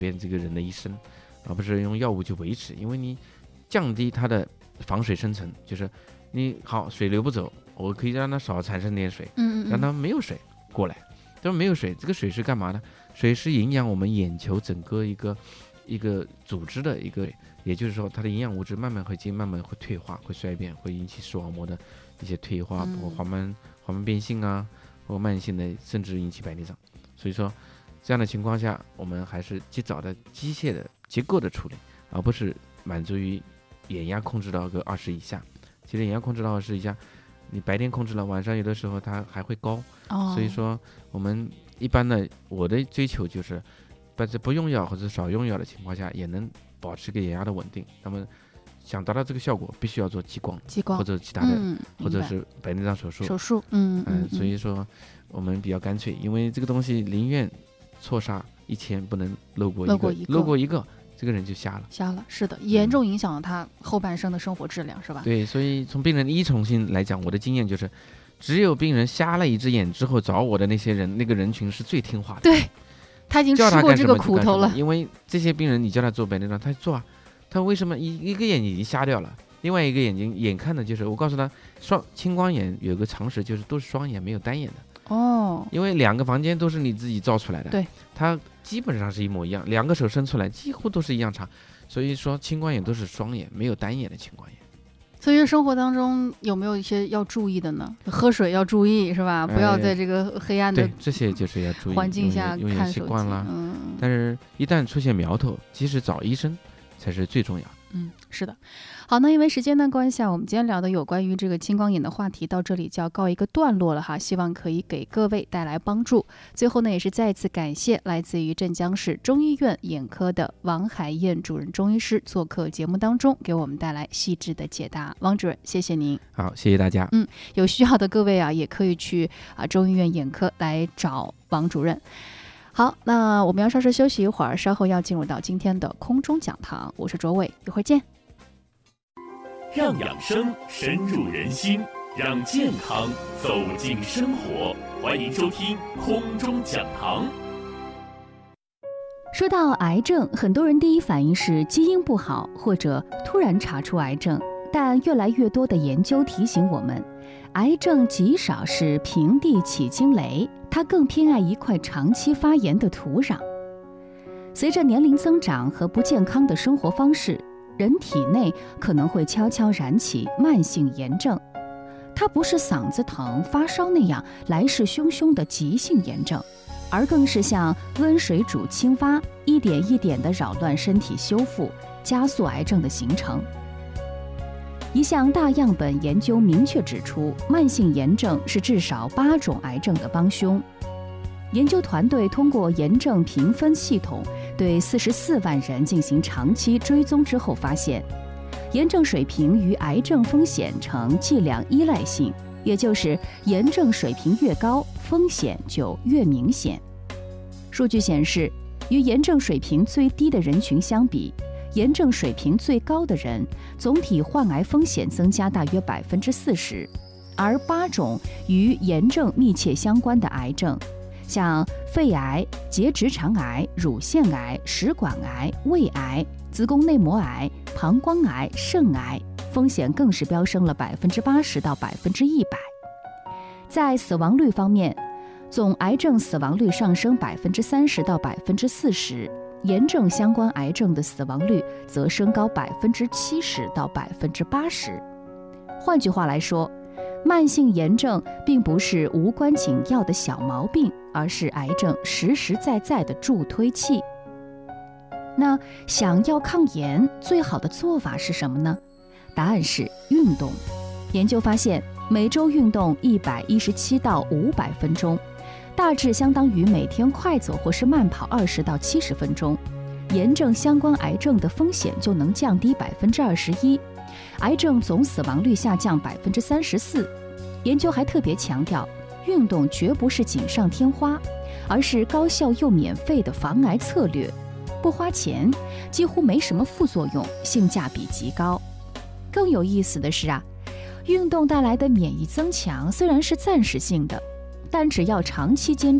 变这个人的一生，而不是用药物去维持，因为你降低它的防水生成，就是你好水流不走，我可以让它少产生点水，让它没有水过来。但是没有水，这个水是干嘛呢？水是营养我们眼球整个一个组织的一个，也就是说它的营养物质慢慢会退化，会衰变，会引起视网膜的一些退化，包括黄斑变性啊，包括慢性的，甚至引起白内障。所以说这样的情况下，我们还是及早的机械的结构的处理，而不是满足于眼压控制到个20以下。其实眼压控制到20以下，你白天控制了，晚上有的时候它还会高。所以说我们一般的我的追求就是在不用药或者少用药的情况下，也能保持个眼压的稳定。那么想达到这个效果，必须要做激光或者其他的，或者是白内障手术。所以说我们比较干脆，因为这个东西宁愿错杀1000，不能漏过一个，这个人就瞎了。 是的，严重影响了他后半生的生活质量，是吧？ 对，所以从病人的依从性来讲，我的经验就是，只有病人瞎了一只眼之后找我的那些人，那个人群是最听话的。 对，他已经吃过这个苦头了。 因为这些病人，你叫他做白内障，他做啊，他为什么一个眼睛已经瞎掉了，另外一个眼睛眼看的就是，我告诉他，青光眼有个常识就是都是双眼，没有单眼的。因为2个房间都是你自己造出来的， 对， 它基本上是一模一样，2个手伸出来几乎都是一样长，所以说青光眼都是双眼，没有单眼的青光眼。 所以生活当中有没有一些要注意的呢？喝水要注意，是吧？不要在这个黑暗的这些就是要注意环境下看手机， 习惯了。但是一旦出现苗头，及时找医生才是最重要的。 是的。好，那因为时间的关系啊，我们今天聊的有关于这个青光眼的话题到这里就要告一个段落了哈，希望可以给各位带来帮助。最后呢，也是再次感谢来自于镇江市中医院眼科的王海燕主任中医师做客节目当中，给我们带来细致的解答。王主任，谢谢您。 好，谢谢大家。 有需要的各位啊，也可以去中医院眼科来找王主任。好，那我们要稍事休息一会儿，稍后要进入到今天的空中讲堂，我是卓伟，一会儿见。 让养生深入人心，让健康走进生活，欢迎收听空中讲堂。 说到癌症，很多人第一反应是基因不好，或者突然查出癌症，但越来越多的研究提醒我们，癌症极少是平地起惊雷，它更偏爱一块长期发炎的土壤。随着年龄增长和不健康的生活方式，人体内可能会悄悄燃起慢性炎症，它不是嗓子疼、发烧那样来势汹汹的急性炎症，而更是像温水煮青蛙，一点一点地扰乱身体修复，加速癌症的形成。一项大样本研究明确指出，慢性炎症是至少8种癌症的帮凶。研究团队通过炎症评分系统对44万人进行长期追踪之后发现，炎症水平与癌症风险呈剂量依赖性，也就是炎症水平越高，风险就越明显。数据显示，与炎症水平最低的人群相比，炎症水平最高的人总体患癌风险增加大约40%，而8种与炎症密切相关的癌症，像肺癌、结直肠癌、乳腺癌、食管癌、胃癌、子宫内膜癌、膀胱癌、肾癌，风险更是飙升了80%到100%。在死亡率方面，总癌症死亡率上升30%到40%，炎症相关癌症的死亡率则升高70%到80%。换句话来说，慢性炎症并不是无关紧要的小毛病，而是癌症实实在在的助推器。那想要抗炎，最好的做法是什么呢？答案是运动。研究发现，每周运动117到500分钟，大致相当于每天快走或是慢跑20到70分钟，炎症相关癌症的风险就能降低21%，癌症总死亡率下降34%。研究还特别强调，运动绝不是锦上添花，而是高效又免费的防癌策略，不花钱，几乎没什么副作用，性价比极高。更有意思的是运动带来的免疫增强虽然是暂时性的，但只要长期坚